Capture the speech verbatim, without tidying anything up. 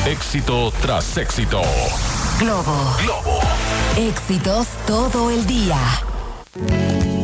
Éxito tras éxito. Globo. Globo. Éxitos todo el día.